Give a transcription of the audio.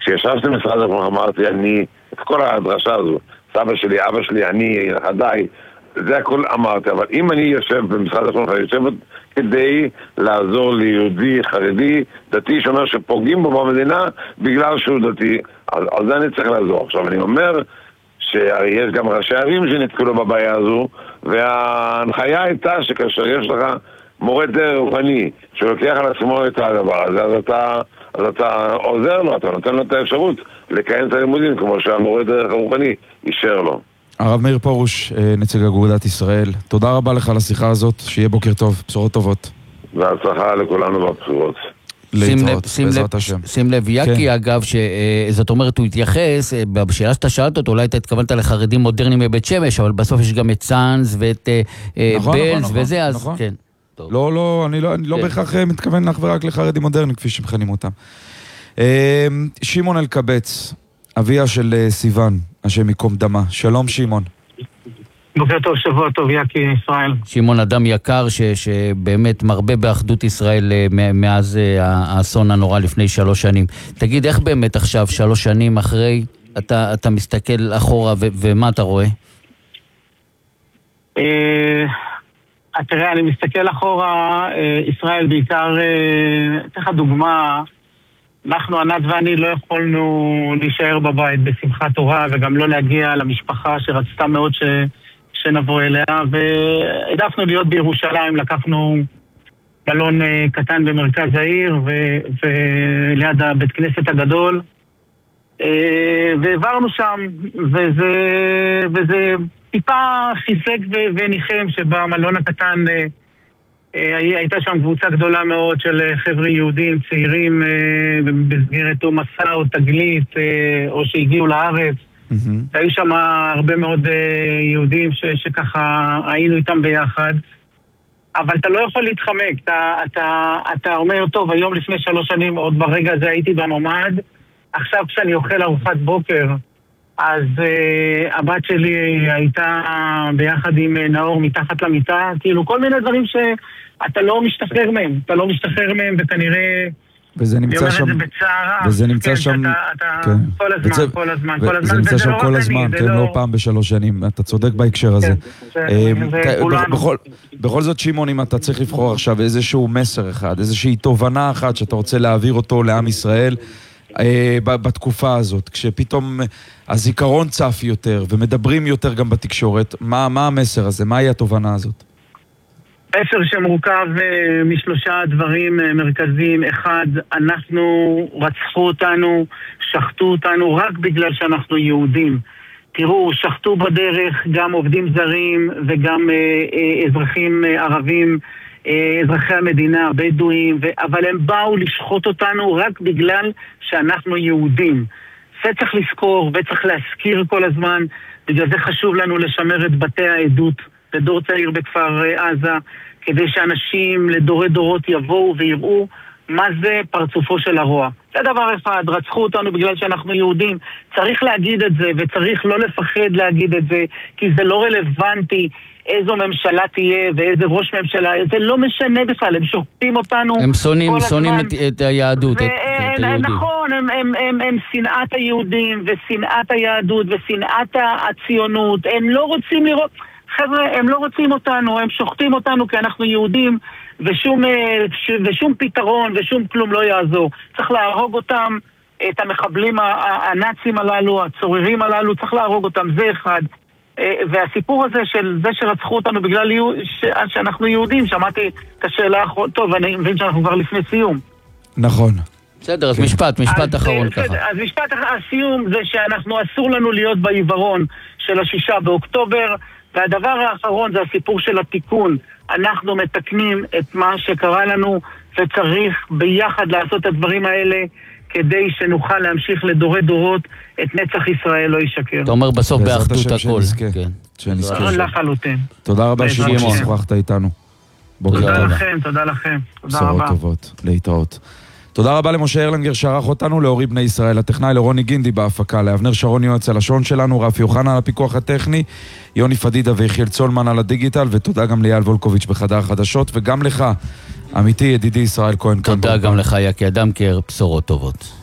כשישבתי במשרד החינוך אמרתי, אני, את כל הדרשה הזו, סבא שלי, אבא שלי, אני, נכדיי, זה הכל אמרתי, אבל אם אני יושב במשרד החינוך, אני יושב כדי לעזור ליהודי, חרדי, דתי, שאומר שפוגעים בו במדינה בגלל שהוא דתי, על זה אני צריך לעזור. עכשיו אני אומר שיש גם ראשי ערים שנתקלו בבעיה הזו, וההנחיה הייתה שכאשר יש לך מורה דרך רוחני שלוקח על עצמו את הדבר הזה, אז אתה עוזר לו, אתה נותן לו את האפשרות לקיים את הלימודים כמו שהמורה דרך הרוחני אישר לו. הרב מאיר פרוש, נציג אגודת ישראל, תודה רבה לך על השיחה הזאת, שיהיה בוקר טוב, בשורות טובות. והצלחה לכולנו בבחירות. להתראות, בעזרת השם. שים לב, יקי אגב, זאת אומרת, הוא התייחס, בשאלה שאתה שאלת אותו, אולי אתה התכוונת לחרדים מודרניים בבית שמש, אבל בסוף יש גם את צאנז ואת בלז וזה, אז כן. לא, אני לא בהכרח מתכוון לך ורק לחרדים מודרניים, כפי שמכנים אותם. שמעון אלקבץ, אביה של סיוון, השם יקום דמה. שלום שמעון. בוקר טוב, שבוע טוב, יקי ישראל. שמעון אדם יקר שבאמת מרבה באחדות ישראל מאז האסון הנורא לפני 3 שנים. תגיד, איך באמת עכשיו 3 שנים אחרי אתה מסתכל אחורה ומה אתה רואה? תראה, אני מסתכל אחורה, ישראל בעיקר, תכף דוגמה, אנחנו, ענת ואני, לא יכולנו להישאר בבית בשמחת תורה וגם לא להגיע למשפחה שרצתה מאוד שנבוא אליה, והעדפנו להיות בירושלים, לקחנו בלון קטן במרכז העיר וליד הבית כנסת הגדול, ועברנו שם, וזה טיפה חיזק וניחם שבמלון הקטן הייתה שם קבוצה גדולה מאוד של חבר'ה יהודים צעירים במסגרת או מסע או תגלית או שהגיעו לארץ. היו שם הרבה מאוד יהודים שככה היינו איתם ביחד, אבל אתה לא יכול להתחמק. אתה אומר, טוב, היום לפני 3 שנים עוד ברגע הזה הייתי בממ"ד, עכשיו כשאני אוכל ארוחת בוקר אז הבת שלי הייתה ביחד עם נאור מתחת למיטה, כאילו כל מיני דברים שאתה לא משתחרר מהם, וכנראה וזה נמצא שם, וזה נמצא שם כל הזמן, וזה נמצא שם כל הזמן, כן, לא פעם ב3 שנים, אתה צודק בהקשר הזה. בכל זאת שמעון, אם אתה צריך לבחור עכשיו איזשהו מסר אחד, איזושהי תובנה אחת שאתה רוצה להעביר אותו לעם ישראל בתקופה הזאת, כשפתאום הזיכרון צף יותר ומדברים יותר גם בתקשורת, מה המסר הזה? מהי התובנה הזאת? מסר שמורכב מ3 דברים מרכזיים. 1, רצחו אותנו, שחטו אותנו רק בגלל שאנחנו יהודים. תראו, שחטו בדרך גם עובדים זרים וגם אזרחים ערבים, אזרחי המדינה, בדואים, אבל הם באו לשחוט אותנו רק בגלל שאנחנו יהודים. זה צריך לזכור וצריך להזכיר כל הזמן, בגלל זה חשוב לנו לשמר את בתי העדות לדור צעיר בכפר עזה, כדי שאנשים לדורי דורות יבואו ויראו מה זה פרצופו של הרוע. זה דבר אחד, רצחו אותנו בגלל שאנחנו יהודים, צריך להגיד את זה וצריך לא לפחד להגיד את זה, כי זה לא רלוונטי איזו ממשלה תהיה ואיזה ראש ממשלה, זה לא משנה בכלל, הם שוחטים אותנו. הם שונאים את היהדות, את היהודים. נכון, הם שנאת היהודים ושנאת היהדות ושנאת הציונות, הם לא רוצים לראות, חבר'ה, הם לא רוצים אותנו, הם שוחטים אותנו כי אנחנו יהודים, ושום פתרון ושום כלום לא יעזור. צריך להרוג אותם, את המחבלים הנאצים הללו, הצוררים הללו, צריך להרוג אותם, זה אחד. והסיפור הזה של זה שרצחו אותנו בגלל שאנחנו יהודים, שמעתי את השאלה האחרונה, טוב, אני מבין שאנחנו כבר לפני סיום. נכון. בסדר, אז משפט אחרון ככה. אז משפט הסיום זה שאנחנו אסור לנו להיות בעיוורון של 6 באוקטובר, והדבר האחרון זה הסיפור של התיקון. אנחנו מתקנים את מה שקרה לנו, וצריך ביחד לעשות את הדברים האלה, כדי שנוכל להמשיך לדורי דורות, את נצח ישראל לא ישקר. אתה אומר בסוף באחדות הכל. לחלוטין. תודה רבה שמעון ששוחחת איתנו. תודה לכם. תודה בשורות רבה. טובות, להתראות. תודה רבה למשה ארלנגר שערך אותנו, לאורי בני ישראל, לטכנאי, לרוני גינדי בהפקה, לאבנר שרון יועץ הלשון שלנו, רפי יוחנה על הפיקוח הטכני, יוני פדידה ויחיאל צולמן על הדיגיטל, ותודה גם ליאל וולקוביץ' בחדר החדשות, וגם לך, אמיתי, ידידי ישראל כהן. תודה גם לך, יקי אדמקר, בשורות טובות.